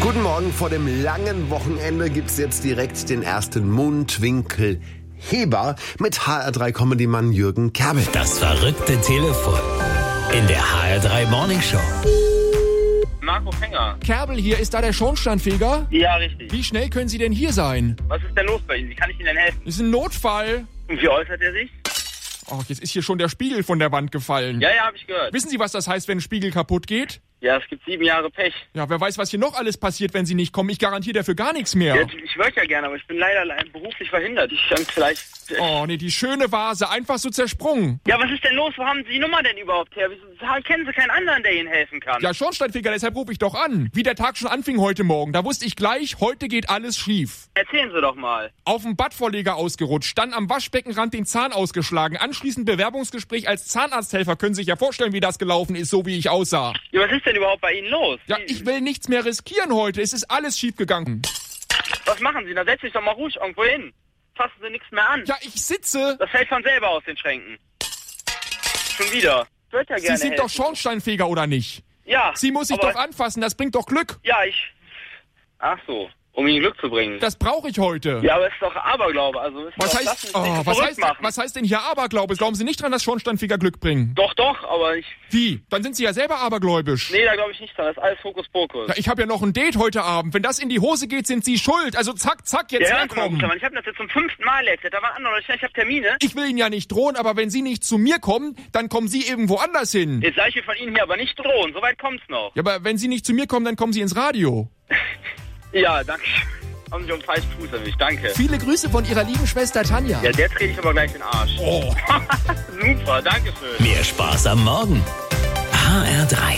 Guten Morgen, vor dem langen Wochenende gibt's jetzt direkt den ersten Mundwinkelheber mit HR3-Comedy-Mann Jürgen Kerbel. Das verrückte Telefon in der HR3 Morning Show. Marco Fänger. Kerbel, hier ist da der Schornsteinfeger. Ja, richtig. Wie schnell können Sie denn hier sein? Was ist denn los bei Ihnen? Wie kann ich Ihnen denn helfen? Das ist ein Notfall. Und wie äußert er sich? Ach, jetzt ist hier schon der Spiegel von der Wand gefallen. Ja, habe ich gehört. Wissen Sie, was das heißt, wenn ein Spiegel kaputt geht? Ja, es gibt 7 Jahre Pech. Ja, wer weiß, was hier noch alles passiert, wenn Sie nicht kommen. Ich garantiere dafür gar nichts mehr. Ja, ich wollte ja gerne, aber ich bin leider beruflich verhindert. Ich kann vielleicht... Oh, nee, die schöne Vase, einfach so zersprungen. Ja, was ist denn los? Wo haben Sie die Nummer denn überhaupt her? Wieso kennen Sie keinen anderen, der Ihnen helfen kann? Ja, Schornsteinfeger, deshalb rufe ich doch an. Wie der Tag schon anfing heute Morgen, da wusste ich gleich, heute geht alles schief. Erzählen Sie doch mal. Auf dem Badvorleger ausgerutscht, dann am Waschbeckenrand den Zahn ausgeschlagen, anschließend Bewerbungsgespräch als Zahnarzthelfer. Können Sie sich ja vorstellen, wie das gelaufen ist, so wie ich aussah. Ja, was ist denn überhaupt bei Ihnen los? Ja, ich will nichts mehr riskieren heute. Es ist alles schiefgegangen. Was machen Sie? Dann setzen Sie sich doch mal ruhig irgendwo hin. Fassen Sie nichts mehr an. Ja, ich sitze. Das fällt von selber aus den Schränken. Schon wieder. Ich würde ja gerne Sie sind helfen. doch Schornsteinfeger, oder nicht? Ja. Sie muss sich aber- doch anfassen, das bringt doch Glück. Ja, Ach so. Um Ihnen Glück zu bringen. Das brauche ich heute. Ja, aber es ist doch Aberglaube. Also ist Was doch, heißt, lassen Sie sich verrückt machen. was heißt denn hier Aberglaube? Glauben Sie nicht dran, dass Schornsteinfeger Glück bringen? Doch, aber ich... Wie? Dann sind Sie ja selber abergläubisch. Nee, da glaube ich nicht dran. Das ist alles Hokuspokus. Ja, ich habe ja noch ein Date heute Abend. Wenn das in die Hose geht, sind Sie schuld. Also zack, jetzt herkommen. Ich habe das jetzt zum 5. Mal erzählt. Da waren andere Leute, ich habe Termine. Ich will Ihnen ja nicht drohen, aber wenn Sie nicht zu mir kommen, dann kommen Sie irgendwo anders hin. Jetzt sage ich mir von Ihnen hier aber nicht drohen. Soweit kommt's noch. Ja, aber wenn Sie nicht zu mir kommen, dann kommen Sie ins Radio. Ja, danke. Haben Sie um falschen Fuß erwischt. Danke. Viele Grüße von Ihrer lieben Schwester Tanja. Ja, der trete ich aber gleich in den Arsch. Oh. Super, danke schön. Mehr Spaß am Morgen. HR3.